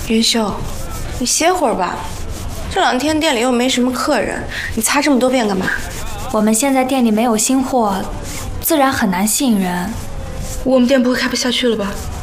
云秀，你歇会儿吧。这2天店里又没什么客人，你擦这么多遍干嘛？ 我们现在店里没有新货，自然很难吸引人。 我们店不会开不下去了吧？